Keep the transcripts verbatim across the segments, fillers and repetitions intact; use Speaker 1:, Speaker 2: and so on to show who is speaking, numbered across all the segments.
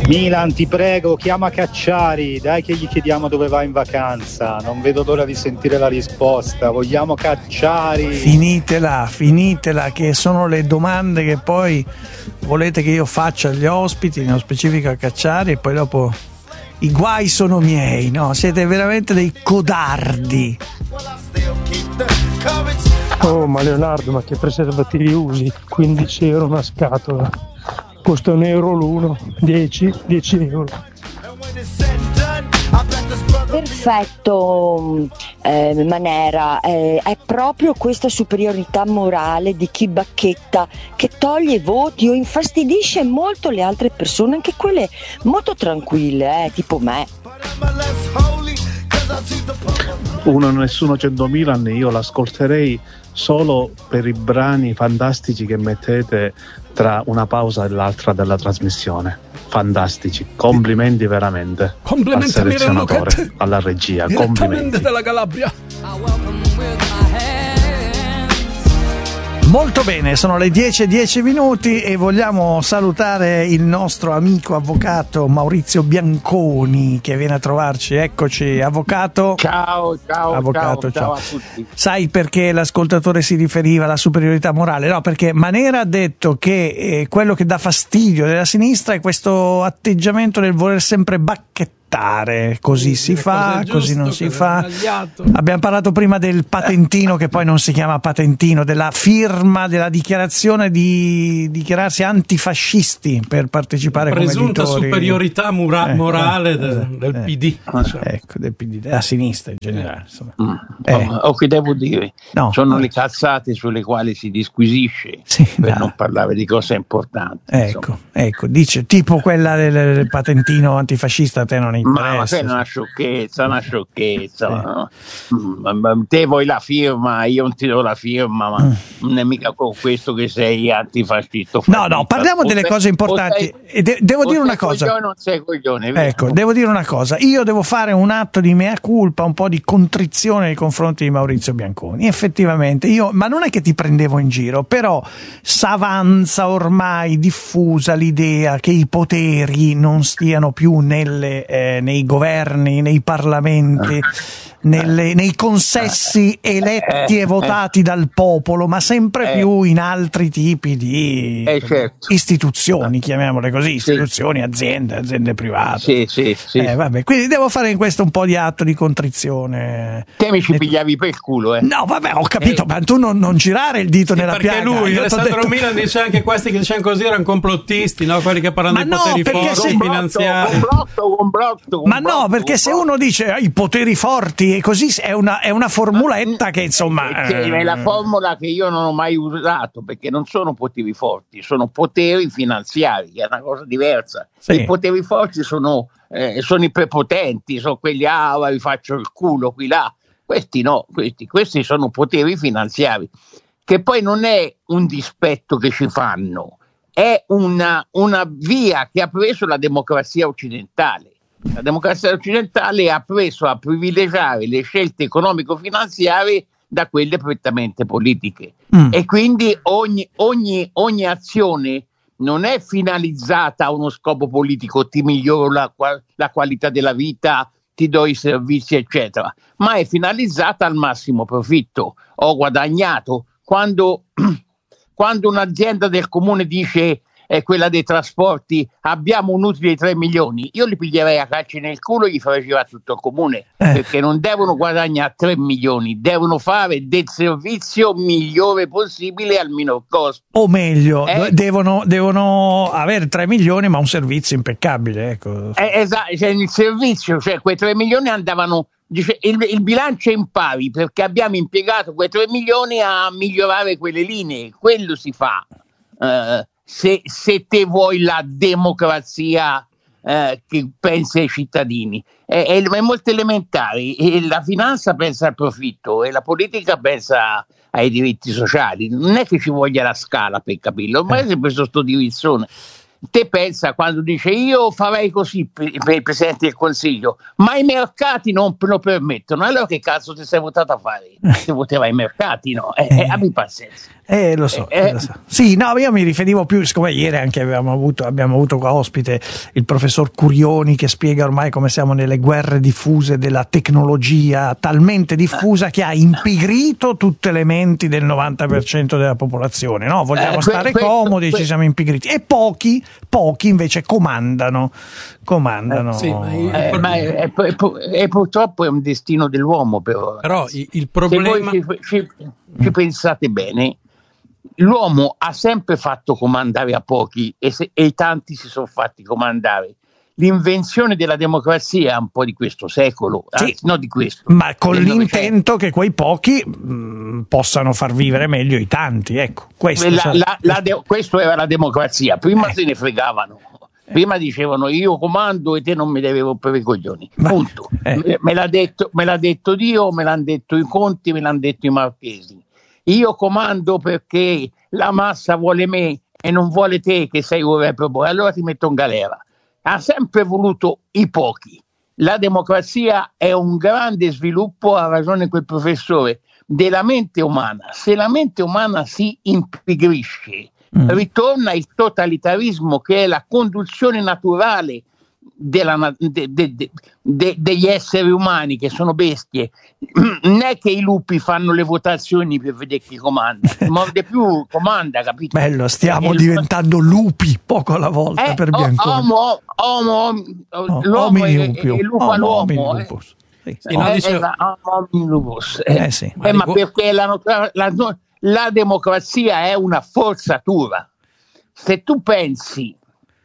Speaker 1: Milan, ti prego, chiama Cacciari, dai che gli chiediamo dove va in vacanza. Non vedo l'ora di sentire la risposta. Vogliamo Cacciari.
Speaker 2: Finitela, finitela, che sono le domande che poi volete che io faccia agli ospiti, nello specifico a Cacciari, e poi dopo i guai sono miei, no? Siete veramente dei codardi.
Speaker 3: Oh, ma Leonardo, ma che preservativi usi? quindici euro una scatola. Costa un euro l'uno, dieci, dieci euro.
Speaker 4: Perfetto, eh, Manera, eh, è proprio questa superiorità morale di chi bacchetta che toglie voti o infastidisce molto le altre persone, anche quelle molto tranquille, eh, tipo me.
Speaker 5: Uno Nessuno cento Milan io l'ascolterei solo per i brani fantastici che mettete tra una pausa e l'altra della trasmissione. Fantastici, complimenti veramente.
Speaker 6: Complimenti
Speaker 5: al selezionatore, alla regia, complimenti
Speaker 6: della Calabria.
Speaker 2: Molto bene, sono le dieci e dieci minuti e vogliamo salutare il nostro amico avvocato Maurizio Bianconi che viene a trovarci. Eccoci, avvocato.
Speaker 7: Ciao, ciao,
Speaker 2: avvocato,
Speaker 7: ciao,
Speaker 2: ciao.
Speaker 7: ciao a tutti.
Speaker 2: Sai perché l'ascoltatore si riferiva alla superiorità morale? No, perché Manera ha detto che eh, quello che dà fastidio della sinistra è questo atteggiamento del voler sempre bacchettare. Così si fa,
Speaker 6: giusto,
Speaker 2: così non si fa.
Speaker 6: Sbagliato.
Speaker 2: Abbiamo parlato prima del patentino, che poi non si chiama patentino, della firma, della dichiarazione di dichiararsi antifascisti per partecipare come editori.
Speaker 6: Presunta superiorità mura-
Speaker 2: Eh,
Speaker 6: morale
Speaker 2: eh,
Speaker 6: del,
Speaker 2: eh,
Speaker 6: del P D.
Speaker 2: Diciamo. Ecco, del P D, della sinistra in generale. Insomma.
Speaker 7: Mm.
Speaker 2: Eh.
Speaker 7: Oh, oh, che devo dire?
Speaker 2: No.
Speaker 7: Sono le cazzate sulle quali si disquisisce,
Speaker 2: Sì,
Speaker 7: per
Speaker 2: dai.
Speaker 7: non parlare di cose importanti.
Speaker 2: Ecco, ecco, dice tipo quella del, del patentino antifascista, a te non
Speaker 7: Ma, ma
Speaker 2: interessa.
Speaker 7: è una sciocchezza, una sciocchezza.
Speaker 2: Sì.
Speaker 7: No? Mm, ma te vuoi la firma, io non ti do la firma, ma
Speaker 2: Mm.
Speaker 7: non è mica con questo che sei antifascista.
Speaker 2: No, no, parliamo delle cose importanti. E de- devo dire una cosa.
Speaker 7: Coglione, non sei coglione, vero?
Speaker 2: Ecco, devo dire una cosa. Io devo fare un atto di mea culpa, un po' di contrizione nei confronti di Maurizio Bianconi. Effettivamente, io, ma non è che ti prendevo in giro, però s'avanza ormai diffusa l'idea che i poteri non stiano più nelle, eh, nei governi, nei parlamenti, nelle, nei consessi eletti e votati dal popolo, ma sempre più in altri tipi di
Speaker 7: Eh, certo.
Speaker 2: istituzioni, chiamiamole così, istituzioni, aziende, aziende private.
Speaker 7: Sì, sì, sì.
Speaker 2: Eh, vabbè, quindi devo fare in questo un po' di atto di contrizione.
Speaker 7: Te mi ci pigliavi per il culo, eh?
Speaker 2: No, vabbè, ho capito,
Speaker 7: Eh.
Speaker 2: ma tu non, non girare il dito nella
Speaker 6: Perché
Speaker 2: piaga.
Speaker 6: lui,
Speaker 2: Io t'ho
Speaker 6: Alessandro
Speaker 2: detto-
Speaker 6: Milan, dice anche questi che dicevano così erano complottisti, no? Quelli che parlano
Speaker 2: Ma
Speaker 6: di
Speaker 2: no,
Speaker 6: poteri
Speaker 2: perché
Speaker 6: forti,
Speaker 2: se-
Speaker 6: finanziari.
Speaker 7: Complotto, complotto,
Speaker 2: Ma no,
Speaker 7: complotto,
Speaker 2: perché se
Speaker 7: complotto.
Speaker 2: uno dice ah, i poteri forti e così è una, è una formuletta che insomma.
Speaker 7: Che è la
Speaker 2: eh,
Speaker 7: formula che io non ho mai usato, perché non sono poteri forti, sono poteri finanziari, che è una cosa diversa.
Speaker 2: Sì.
Speaker 7: I poteri forti sono, eh, sono i prepotenti, sono quelli, ah, vi faccio il culo qui là. Questi no, questi, questi sono poteri finanziari, che poi non è un dispetto che ci fanno, è una, una via che ha preso la democrazia occidentale. La democrazia occidentale ha preso a privilegiare le scelte economico-finanziarie da quelle prettamente politiche.
Speaker 2: Mm.
Speaker 7: E quindi ogni, ogni, ogni azione non è finalizzata a uno scopo politico, ti miglioro la, la qualità della vita, ti do i servizi, eccetera, ma è finalizzata al massimo profitto. Ho guadagnato. Quando, quando un'azienda del comune dice, è quella dei trasporti, abbiamo un utile di tre milioni, io li piglierei a calci nel culo e gli farei girare tutto il comune,
Speaker 2: Eh.
Speaker 7: perché non devono guadagnare tre milioni, devono fare del servizio migliore possibile al minor costo.
Speaker 2: O meglio,
Speaker 7: Eh.
Speaker 2: devono, devono avere tre milioni, ma un servizio impeccabile. Ecco.
Speaker 7: Eh, esatto, cioè il servizio, cioè quei tre milioni andavano, dice, il, il bilancio è in pari perché abbiamo impiegato quei tre milioni a migliorare quelle linee, quello si fa. Eh, se, se te vuoi la democrazia eh, che pensa ai cittadini, è, è, è molto elementare. E la finanza pensa al profitto e la politica pensa ai diritti sociali. Non è che ci voglia la scala per capirlo, ormai è sempre questo sto dirizzone. te pensa quando dice io farei così per, per il Presidente del Consiglio, ma i mercati non lo permettono, allora che cazzo ti sei votato a fare? Se voterai i mercati, no? Eh, eh, abbi pazienza.
Speaker 2: Eh, lo so,
Speaker 7: Eh,
Speaker 2: lo so. Sì, no, io mi riferivo più, siccome ieri anche abbiamo avuto, abbiamo avuto qua ospite il professor Curioni che spiega ormai come siamo nelle guerre diffuse della tecnologia, talmente diffusa che ha impigrito tutte le menti del novanta per cento della popolazione, no? Vogliamo
Speaker 7: Eh, que-
Speaker 2: stare
Speaker 7: que-
Speaker 2: comodi,
Speaker 7: que-
Speaker 2: ci siamo impigriti. E pochi, pochi invece comandano, comandano.
Speaker 6: Eh, sì, ma il-
Speaker 7: Eh, ma è, è- è- è purtroppo è un destino dell'uomo, però.
Speaker 6: Però il, il
Speaker 7: Se
Speaker 6: problema...
Speaker 7: voi ci, ci- ci pensate bene, l'uomo ha sempre fatto comandare a pochi e, se- e i tanti si sono fatti comandare. L'invenzione della democrazia è un po' di questo secolo,
Speaker 2: Sì,
Speaker 7: anzi no di questo.
Speaker 2: ma con
Speaker 7: del
Speaker 2: l'intento che quei pochi mh, possano far vivere meglio i tanti, ecco. Questo,
Speaker 7: La-
Speaker 2: sa-
Speaker 7: la- la de- questo era la democrazia, prima
Speaker 2: Eh.
Speaker 7: se ne fregavano, prima dicevano io comando e te non mi devi rompere i coglioni,
Speaker 2: Ma-
Speaker 7: punto.
Speaker 2: eh.
Speaker 7: Me, me l'ha detto, me l'ha detto Dio, me l'hanno detto i Conti, me l'hanno detto i Marchesi. Io comando perché la massa vuole me e non vuole te che sei un reprobo, allora ti metto in galera. Ha sempre voluto i pochi. La democrazia è un grande sviluppo, ha ragione quel professore, della mente umana. Se la mente umana si impigrisce,
Speaker 2: Mm.
Speaker 7: ritorna il totalitarismo, che è la conduzione naturale della na- de- de- de- de- degli esseri umani, che sono bestie. Non è che i lupi fanno le votazioni per vedere chi comanda, chi morde più comanda, capito?
Speaker 2: Bello, stiamo
Speaker 7: E-
Speaker 2: diventando lupi poco alla volta
Speaker 7: eh,
Speaker 2: per
Speaker 7: o-
Speaker 2: Bianconi.
Speaker 7: Homo, homo,
Speaker 2: Oh,
Speaker 7: l'uomo
Speaker 2: homini
Speaker 7: è,
Speaker 2: lupio.
Speaker 7: è il lupo
Speaker 2: Homo
Speaker 7: all'uomo,
Speaker 2: homini
Speaker 7: eh.
Speaker 2: lupus. Sì.
Speaker 6: Sì, no,
Speaker 7: Eh,
Speaker 6: dicevo-
Speaker 7: eh, la- homini lupus, eh.
Speaker 2: Eh sì.
Speaker 7: Eh, ma
Speaker 6: Ma
Speaker 7: perché la, notra- la, la democrazia è una forzatura. Se tu pensi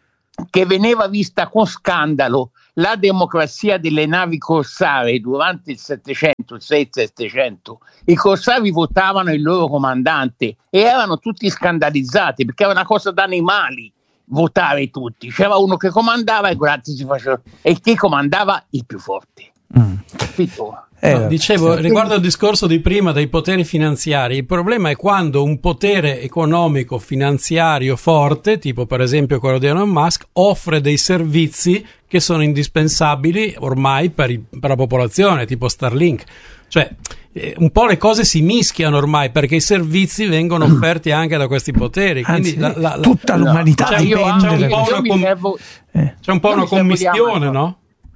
Speaker 7: che veniva vista con scandalo la democrazia delle navi corsare durante il Settecento, il sei settecento, i corsari votavano il loro comandante e erano tutti scandalizzati perché era una cosa da animali votare tutti. C'era uno che comandava e quell'altro si faceva, e chi comandava? Il più forte.
Speaker 2: Mm.
Speaker 7: Capito?
Speaker 2: Eh,
Speaker 6: No, dicevo,
Speaker 2: sì.
Speaker 6: riguardo al discorso di prima dei poteri finanziari, il problema è quando un potere economico finanziario forte, tipo per esempio quello di Elon Musk, offre dei servizi che sono indispensabili ormai per, i- per la popolazione, tipo Starlink. Cioè, eh, un po' le cose si mischiano ormai perché i servizi vengono offerti anche da questi poteri.
Speaker 2: Anzi,
Speaker 6: Quindi la- la- la-
Speaker 2: tutta
Speaker 7: No.
Speaker 2: l'umanità
Speaker 6: Cioè, io-
Speaker 2: dipende
Speaker 6: c'è un
Speaker 2: da
Speaker 6: po'
Speaker 2: questo.
Speaker 6: una
Speaker 7: mi
Speaker 6: com-
Speaker 7: servo-
Speaker 2: Eh.
Speaker 6: c'è un po'
Speaker 7: Io
Speaker 6: una
Speaker 7: mi servo di
Speaker 6: commistione,
Speaker 7: Amazon.
Speaker 6: no?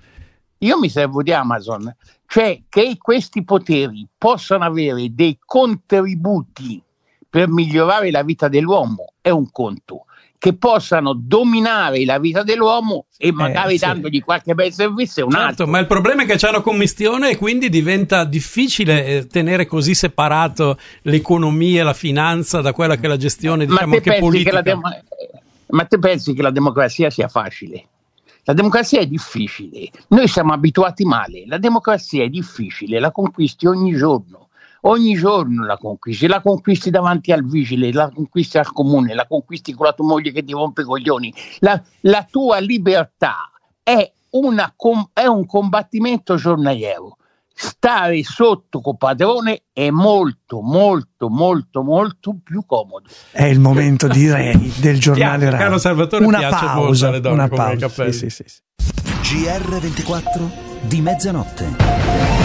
Speaker 7: Io mi servo di Amazon, cioè che questi poteri possano avere dei contributi per migliorare la vita dell'uomo è un conto, che possano dominare la vita dell'uomo e magari
Speaker 2: sì.
Speaker 7: dandogli qualche bel servizio è un
Speaker 6: Certo,
Speaker 7: altro.
Speaker 6: ma il problema è che c'è una commistione e quindi diventa difficile eh, tenere così separato l'economia e la finanza da quella che è la gestione,
Speaker 7: ma,
Speaker 6: diciamo,
Speaker 7: te
Speaker 6: anche
Speaker 7: pensi che
Speaker 6: politica.
Speaker 7: la dem- ma te pensi che la democrazia sia facile? La democrazia è difficile, noi siamo abituati male, la democrazia è difficile, la conquisti ogni giorno, ogni giorno la conquisti, la conquisti davanti al vigile, la conquisti al comune, la conquisti con la tua moglie che ti rompe i coglioni, la, la tua libertà è, una com- è un combattimento giornaliero. Stare sotto compadrone è molto, molto, molto, molto più comodo.
Speaker 2: È il momento, direi, del giornale
Speaker 6: Piace,
Speaker 2: radio.
Speaker 6: caro Salvatore,
Speaker 2: Una
Speaker 6: piace molto
Speaker 2: pausa,
Speaker 6: alle donne
Speaker 2: una
Speaker 6: con i
Speaker 2: pausa.
Speaker 6: capelli.
Speaker 2: Sì, sì, sì, sì.
Speaker 8: G R ventiquattro di mezzanotte.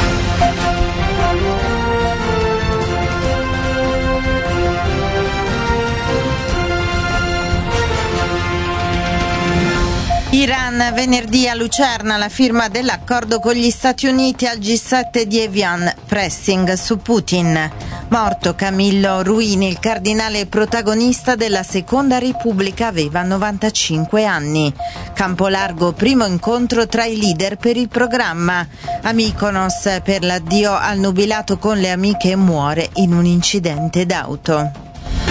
Speaker 9: Iran, venerdì a Lucerna la firma dell'accordo con gli Stati Uniti al G sette di Evian, pressing su Putin. Morto Camillo Ruini, il cardinale protagonista della Seconda Repubblica, aveva novantacinque anni. Campolargo, primo incontro tra i leader per il programma. A Mykonos per l'addio al nubilato con le amiche, muore in un incidente d'auto.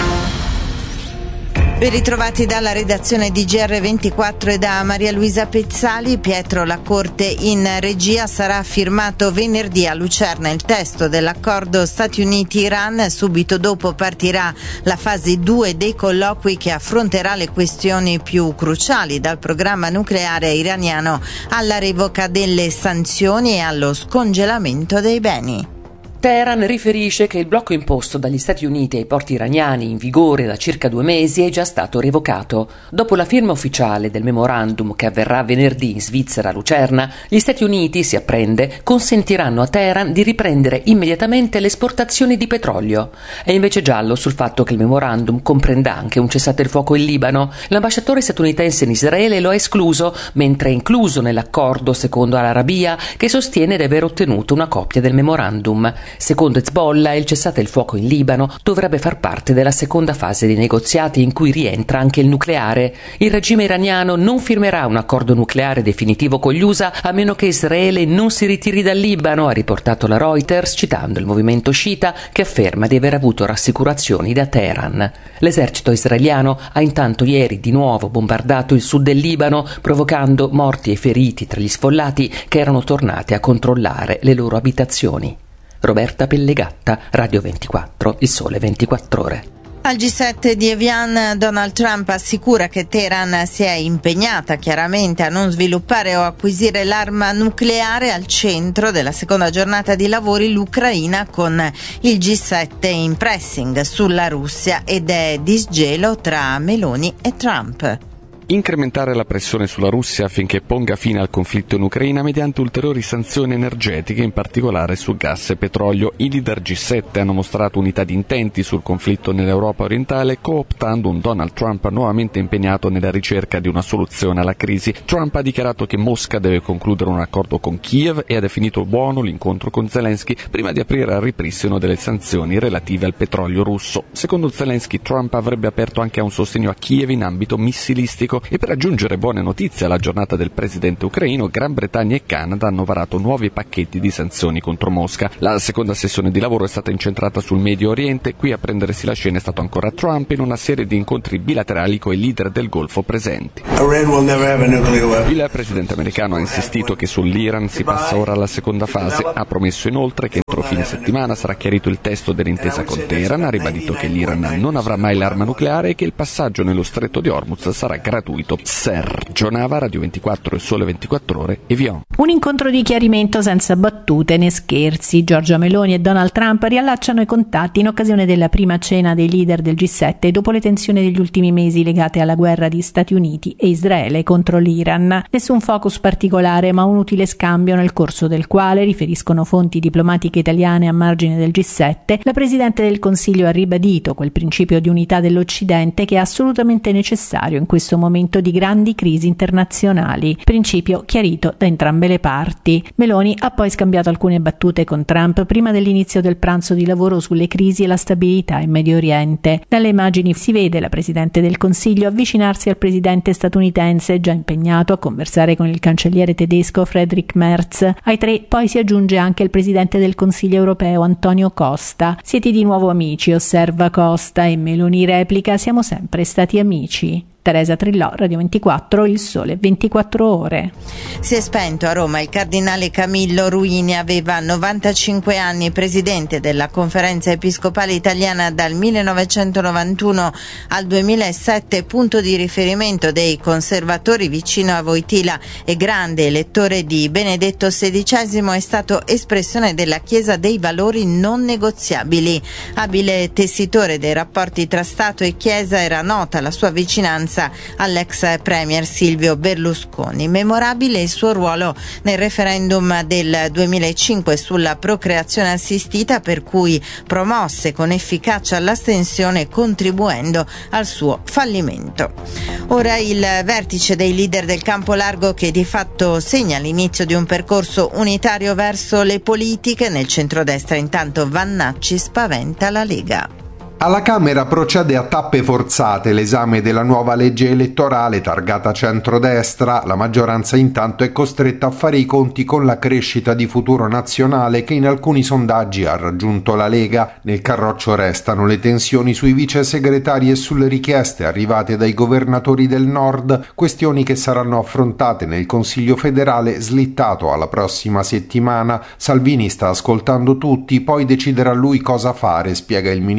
Speaker 9: Ben ritrovati dalla redazione di G R ventiquattro e da Maria Luisa Pezzali. Pietro Lacorte in regia. Sarà firmato venerdì a Lucerna il testo dell'accordo Stati Uniti-Iran. Subito dopo partirà la fase due dei colloqui che affronterà le questioni più cruciali, dal programma nucleare iraniano alla revoca delle sanzioni e allo scongelamento dei beni.
Speaker 10: Teheran riferisce che il blocco imposto dagli Stati Uniti ai porti iraniani in vigore da circa due mesi è già stato revocato. Dopo la firma ufficiale del memorandum che avverrà venerdì in Svizzera a Lucerna, gli Stati Uniti, si apprende, consentiranno a Teheran di riprendere immediatamente le esportazioni di petrolio. È invece giallo sul fatto che il memorandum comprenda anche un cessate il fuoco in Libano. L'ambasciatore statunitense in Israele lo ha escluso, mentre è incluso nell'accordo, secondo Al-Arabiya, che sostiene di aver ottenuto una copia del memorandum. Secondo Hezbollah, il cessate il fuoco in Libano dovrebbe far parte della seconda fase dei negoziati in cui rientra anche il nucleare. Il regime iraniano non firmerà un accordo nucleare definitivo con gli U S A a meno che Israele non si ritiri dal Libano, ha riportato la Reuters citando il movimento sciita che afferma di aver avuto rassicurazioni da Teheran. L'esercito israeliano ha intanto ieri di nuovo bombardato il sud del Libano, provocando morti e feriti tra gli sfollati che erano tornati a controllare le loro abitazioni. Roberta Pellegatta, Radio ventiquattro, Il Sole ventiquattro Ore.
Speaker 9: Al G sette di Evian, Donald Trump assicura che Teheran si è impegnata chiaramente a non sviluppare o acquisire l'arma nucleare. Al centro della seconda giornata di lavori l'Ucraina, con il G sette in pressing sulla Russia ed è disgelo tra Meloni e Trump.
Speaker 11: Incrementare la pressione sulla Russia affinché ponga fine al conflitto in Ucraina mediante ulteriori sanzioni energetiche, in particolare su gas e petrolio. I leader G sette hanno mostrato unità di intenti sul conflitto nell'Europa orientale, cooptando un Donald Trump nuovamente impegnato nella ricerca di una soluzione alla crisi. Trump ha dichiarato che Mosca deve concludere un accordo con Kiev e ha definito buono l'incontro con Zelensky prima di aprire al ripristino delle sanzioni relative al petrolio russo. Secondo Zelensky, Trump avrebbe aperto anche a un sostegno a Kiev in ambito missilistico. E per aggiungere buone notizie alla giornata del presidente ucraino, Gran Bretagna e Canada hanno varato nuovi pacchetti di sanzioni contro Mosca. La seconda sessione di lavoro è stata incentrata sul Medio Oriente. Qui a prendersi la scena è stato ancora Trump in una serie di incontri bilaterali con i leader del Golfo presenti. Il presidente americano ha insistito che sull'Iran si passa ora alla seconda fase. Ha promesso inoltre che entro fine settimana sarà chiarito il testo dell'intesa con Teheran. Ha ribadito che l'Iran non avrà mai l'arma nucleare e che il passaggio nello stretto di Hormuz sarà gratuito. Sergio Nava, Radio ventiquattro e Sole ventiquattro Ore, Evian.
Speaker 12: Un incontro di chiarimento senza battute né scherzi. Giorgia Meloni e Donald Trump riallacciano i contatti in occasione della prima cena dei leader del G sette dopo le tensioni degli ultimi mesi legate alla guerra di Stati Uniti e Israele contro l'Iran. Nessun focus particolare, ma un utile scambio nel corso del quale, riferiscono fonti diplomatiche italiane a margine del G sette, la Presidente del Consiglio ha ribadito quel principio di unità dell'Occidente che è assolutamente necessario in questo momento di grandi crisi internazionali, principio chiarito da entrambe le parti. Meloni ha poi scambiato alcune battute con Trump prima dell'inizio del pranzo di lavoro sulle crisi e la stabilità in Medio Oriente. Dalle immagini si vede la Presidente del Consiglio avvicinarsi al Presidente statunitense, già impegnato a conversare con il cancelliere tedesco Friedrich Merz. Ai tre poi si aggiunge anche il Presidente del Consiglio europeo Antonio Costa. Siete di nuovo amici, osserva Costa, e Meloni replica: siamo sempre stati amici. Teresa Trillò, Radio ventiquattro, Il Sole ventiquattro Ore.
Speaker 9: Si è spento a Roma il cardinale Camillo Ruini, aveva novantacinque anni, presidente della Conferenza Episcopale Italiana dal millenovecentonovantuno al duemilasette, punto di riferimento dei conservatori vicino a Wojtyla e grande elettore di Benedetto sedicesimo, è stato espressione della Chiesa dei valori non negoziabili. Abile tessitore dei rapporti tra Stato e Chiesa, era nota la sua vicinanza all'ex premier Silvio Berlusconi. Memorabile il suo ruolo nel referendum del duemilacinque sulla procreazione assistita, per cui promosse con efficacia l'astensione, contribuendo al suo fallimento. Ora il vertice dei leader del campo largo, che di fatto segna l'inizio di un percorso unitario verso le politiche. Nel centrodestra intanto Vannacci spaventa la Lega.
Speaker 13: Alla Camera procede a tappe forzate l'esame della nuova legge elettorale targata centrodestra. La maggioranza intanto è costretta a fare i conti con la crescita di Futuro Nazionale, che in alcuni sondaggi ha raggiunto la Lega. Nel carroccio restano le tensioni sui vice segretari e sulle richieste arrivate dai governatori del Nord, questioni che saranno affrontate nel Consiglio federale slittato alla prossima settimana. Salvini sta ascoltando tutti, poi deciderà lui cosa fare, spiega il ministro del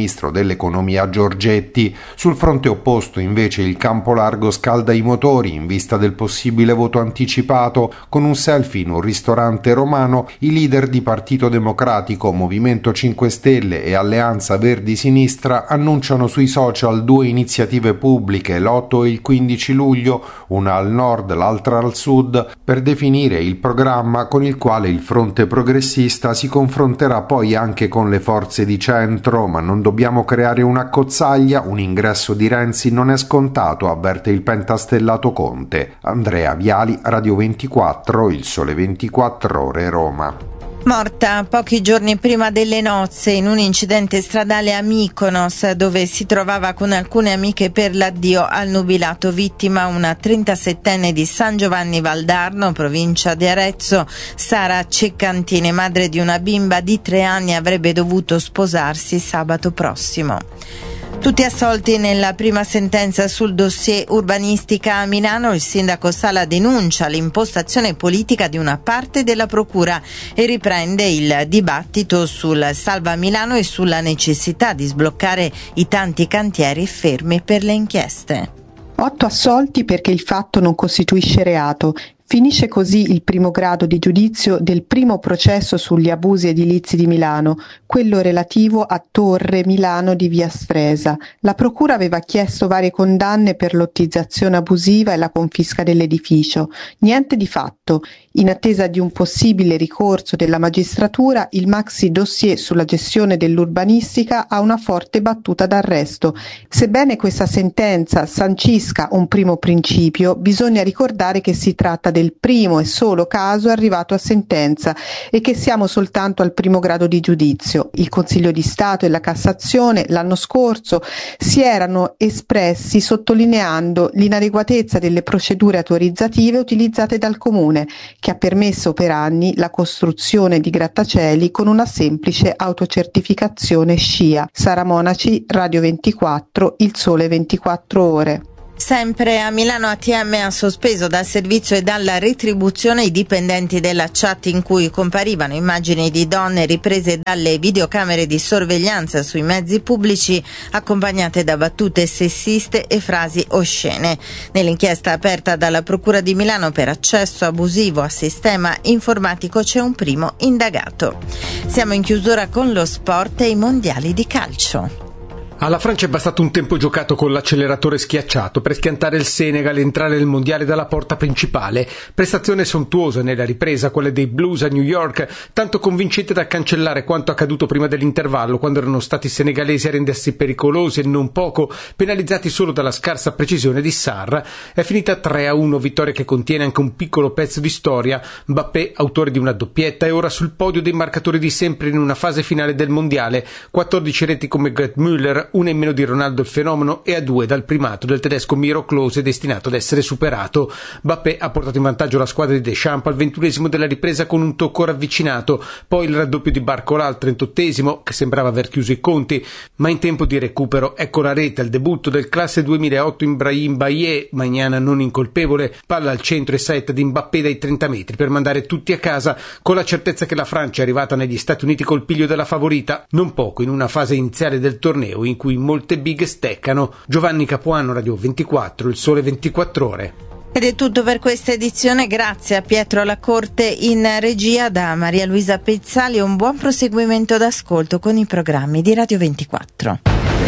Speaker 13: dell'economia Giorgetti. Sul fronte opposto invece il campo largo scalda i motori in vista del possibile voto anticipato. Con un selfie in un ristorante romano i leader di Partito Democratico, Movimento cinque Stelle e Alleanza Verdi-Sinistra annunciano sui social due iniziative pubbliche, l'otto e il quindici luglio, una al nord, l'altra al sud, per definire il programma con il quale il fronte progressista si confronterà poi anche con le forze di centro. Ma non dobbiamo creare una accozzaglia, un ingresso di Renzi non è scontato, avverte il pentastellato Conte. Andrea Viali, Radio ventiquattro, Il Sole ventiquattro Ore, Roma.
Speaker 9: Morta pochi giorni prima delle nozze in un incidente stradale a Mykonos, dove si trovava con alcune amiche per l'addio al nubilato. Vittima una trentasettenne di San Giovanni Valdarno, provincia di Arezzo. Sara Ceccantini, madre di una bimba di tre anni, avrebbe dovuto sposarsi sabato prossimo. Tutti assolti nella prima sentenza sul dossier urbanistica a Milano. Il sindaco Sala denuncia l'impostazione politica di una parte della procura e riprende il dibattito sul Salva Milano e sulla necessità di sbloccare i tanti cantieri fermi per le inchieste.
Speaker 14: Otto assolti perché il fatto non costituisce reato. Finisce così il primo grado di giudizio del primo processo sugli abusi edilizi di Milano, quello relativo a Torre Milano di via Sfresa. La procura aveva chiesto varie condanne per lottizzazione abusiva e la confisca dell'edificio. Niente di fatto. In attesa di un possibile ricorso della magistratura, il maxi dossier sulla gestione dell'urbanistica ha una forte battuta d'arresto. Sebbene questa sentenza sancisca un primo principio, bisogna ricordare che si tratta del primo e solo caso arrivato a sentenza e che siamo soltanto al primo grado di giudizio. Il Consiglio di Stato e la Cassazione l'anno scorso si erano espressi sottolineando l'inadeguatezza delle procedure autorizzative utilizzate dal Comune, che ha permesso per anni la costruzione di grattacieli con una semplice autocertificazione SCIA. Sara Monaci, Radio ventiquattro, Il Sole ventiquattro Ore.
Speaker 9: Sempre a Milano A T M ha sospeso dal servizio e dalla retribuzione i dipendenti della chat in cui comparivano immagini di donne riprese dalle videocamere di sorveglianza sui mezzi pubblici accompagnate da battute sessiste e frasi oscene. Nell'inchiesta aperta dalla Procura di Milano per accesso abusivo a sistema informatico c'è un primo indagato. Siamo in chiusura con lo sport e i mondiali di calcio.
Speaker 15: Alla Francia è bastato un tempo giocato con l'acceleratore schiacciato per schiantare il Senegal e entrare nel mondiale dalla porta principale. Prestazione sontuosa nella ripresa, quella dei Blues a New York, tanto convincente da cancellare quanto accaduto prima dell'intervallo, quando erano stati i senegalesi a rendersi pericolosi e non poco penalizzati solo dalla scarsa precisione di Sarr. È finita tre a uno, vittoria che contiene anche un piccolo pezzo di storia. Mbappé, autore di una doppietta, è ora sul podio dei marcatori di sempre in una fase finale del mondiale. quattordici reti come Gerd Müller, una in meno di Ronaldo il fenomeno e a due dal primato del tedesco Miro Klose, destinato ad essere superato. Mbappé ha portato in vantaggio la squadra di Deschamps al ventunesimo della ripresa con un tocco ravvicinato, poi il raddoppio di Barcola al trentottesimo, che sembrava aver chiuso i conti, ma in tempo di recupero ecco la rete al debutto del classe duemilaotto in Brahim Baye, Magnana non incolpevole, palla al centro e saetta di Mbappé dai trenta metri per mandare tutti a casa, con la certezza che la Francia è arrivata negli Stati Uniti col piglio della favorita, non poco in una fase iniziale del torneo in cui molte big steccano. Giovanni Capuano, Radio ventiquattro, Il Sole ventiquattro Ore.
Speaker 9: Ed è tutto per questa edizione, grazie a Pietro Lacorte in regia, da Maria Luisa Pezzali. Un buon proseguimento d'ascolto con i programmi di Radio ventiquattro.